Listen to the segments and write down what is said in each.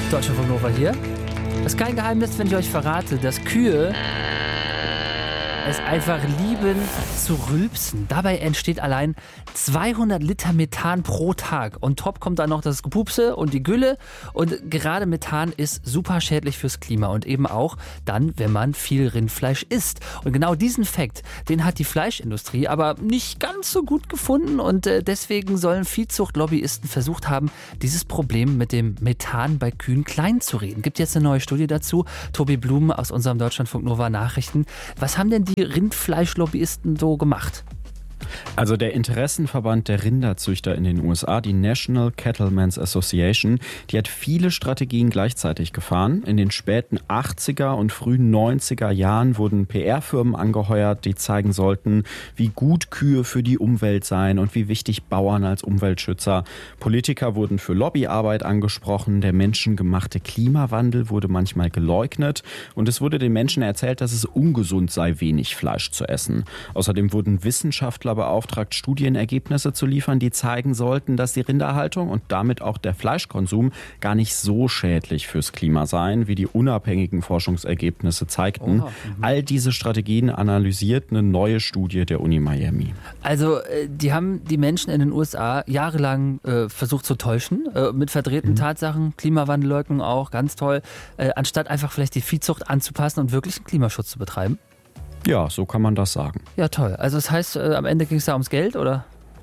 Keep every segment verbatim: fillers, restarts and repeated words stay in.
Deutschlandfunk Nova hier. Das ist kein Geheimnis, wenn ich euch verrate, dass Kühe es einfach lieben zu rülpsen. Dabei entsteht allein zweihundert Liter Methan pro Tag. Und top kommt dann noch das Gepupse und die Gülle. Und gerade Methan ist super schädlich fürs Klima und eben auch dann, wenn man viel Rindfleisch isst. Und genau diesen Fakt, den hat die Fleischindustrie aber nicht ganz so gut gefunden. Und deswegen sollen Viehzuchtlobbyisten versucht haben, dieses Problem mit dem Methan bei Kühen klein zu reden. Gibt jetzt eine neue Studie dazu. Tobi Blum aus unserem Deutschlandfunk Nova Nachrichten. Was haben denn die Rindfleischlobbyisten so gemacht? Also der Interessenverband der Rinderzüchter in den U S A, die National Cattlemen's Association, die hat viele Strategien gleichzeitig gefahren. In den späten achtziger und frühen neunziger Jahren wurden P R-Firmen angeheuert, die zeigen sollten, wie gut Kühe für die Umwelt seien und wie wichtig Bauern als Umweltschützer. Politiker wurden für Lobbyarbeit angesprochen, der menschengemachte Klimawandel wurde manchmal geleugnet und es wurde den Menschen erzählt, dass es ungesund sei, wenig Fleisch zu essen. Außerdem wurden Wissenschaftler beauftragt, Studienergebnisse zu liefern, die zeigen sollten, dass die Rinderhaltung und damit auch der Fleischkonsum gar nicht so schädlich fürs Klima seien, wie die unabhängigen Forschungsergebnisse zeigten. Oh, all diese Strategien analysiert eine neue Studie der Uni Miami. Also die haben die Menschen in den U S A jahrelang äh, versucht zu täuschen, äh, mit verdrehten mhm. Tatsachen, Klimawandelleugnung auch, ganz toll, äh, anstatt einfach vielleicht die Viehzucht anzupassen und wirklich einen Klimaschutz zu betreiben. Ja, so kann man das sagen. Ja, toll. Also das heißt, äh, am Ende ging es da ums Geld, oder?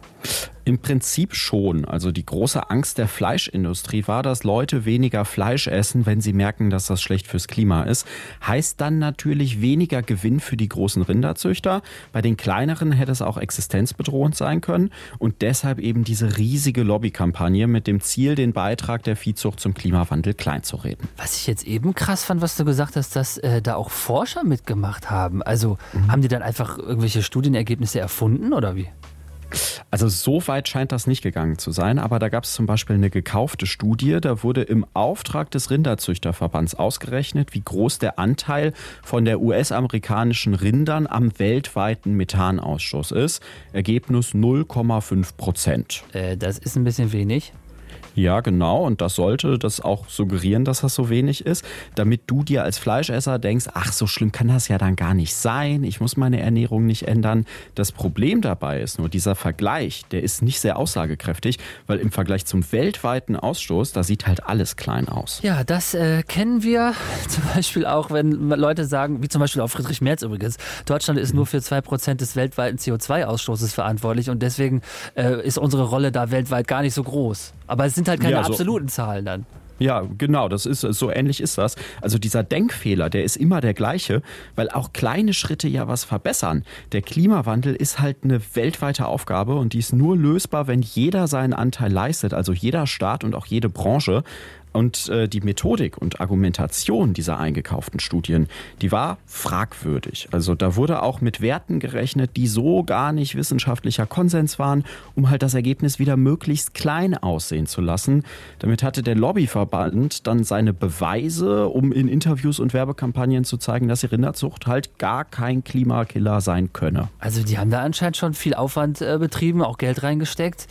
Im Prinzip schon. Also die große Angst der Fleischindustrie war, dass Leute weniger Fleisch essen, wenn sie merken, dass das schlecht fürs Klima ist. Heißt dann natürlich weniger Gewinn für die großen Rinderzüchter. Bei den kleineren hätte es auch existenzbedrohend sein können. Und deshalb eben diese riesige Lobbykampagne mit dem Ziel, den Beitrag der Viehzucht zum Klimawandel kleinzureden. Was ich jetzt eben krass fand, was du gesagt hast, dass äh, da auch Forscher mitgemacht haben. Also mhm. haben die dann einfach irgendwelche Studienergebnisse erfunden oder wie? Also so weit scheint das nicht gegangen zu sein, aber da gab es zum Beispiel eine gekaufte Studie, da wurde im Auftrag des Rinderzüchterverbands ausgerechnet, wie groß der Anteil von der U S-amerikanischen Rindern am weltweiten Methanausstoß ist. Ergebnis null Komma fünf Prozent. Äh, das ist ein bisschen wenig. Ja, genau. Und das sollte das auch suggerieren, dass das so wenig ist, damit du dir als Fleischesser denkst, ach, so schlimm kann das ja dann gar nicht sein. Ich muss meine Ernährung nicht ändern. Das Problem dabei ist nur, dieser Vergleich, der ist nicht sehr aussagekräftig, weil im Vergleich zum weltweiten Ausstoß, da sieht halt alles klein aus. Ja, das äh, kennen wir zum Beispiel auch, wenn Leute sagen, wie zum Beispiel auch Friedrich Merz übrigens, Deutschland ist nur für zwei Prozent des weltweiten C O zwei Ausstoßes verantwortlich und deswegen äh, ist unsere Rolle da weltweit gar nicht so groß. Aber es sind halt keine ja, so, absoluten Zahlen dann. Ja, genau, das ist so ähnlich ist das. Also dieser Denkfehler, der ist immer der gleiche, weil auch kleine Schritte ja was verbessern. Der Klimawandel ist halt eine weltweite Aufgabe und die ist nur lösbar, wenn jeder seinen Anteil leistet, also jeder Staat und auch jede Branche. Und äh, die Methodik und Argumentation dieser eingekauften Studien, die war fragwürdig. Also da wurde auch mit Werten gerechnet, die so gar nicht wissenschaftlicher Konsens waren, um halt das Ergebnis wieder möglichst klein aussehen zu lassen. Damit hatte der Lobbyverband dann seine Beweise, um in Interviews und Werbekampagnen zu zeigen, dass die Rinderzucht halt gar kein Klimakiller sein könne. Also die haben da anscheinend schon viel Aufwand äh, betrieben, auch Geld reingesteckt.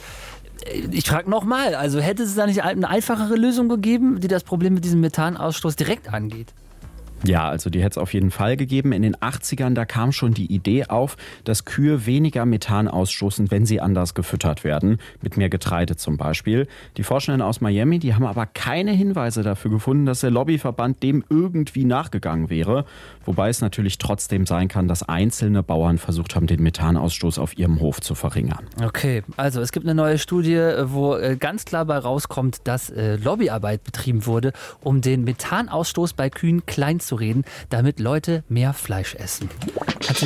Ich frage nochmal, also hätte es da nicht eine einfachere Lösung gegeben, die das Problem mit diesem Methanausstoß direkt angeht? Ja, also die hätte es auf jeden Fall gegeben. In den achtzigern, da kam schon die Idee auf, dass Kühe weniger Methan ausstoßen, wenn sie anders gefüttert werden, mit mehr Getreide zum Beispiel. Die Forschenden aus Miami, die haben aber keine Hinweise dafür gefunden, dass der Lobbyverband dem irgendwie nachgegangen wäre. Wobei es natürlich trotzdem sein kann, dass einzelne Bauern versucht haben, den Methanausstoß auf ihrem Hof zu verringern. Okay, also es gibt eine neue Studie, wo ganz klar bei rauskommt, dass Lobbyarbeit betrieben wurde, um den Methanausstoß bei Kühen klein zu reden, damit Leute mehr Fleisch essen.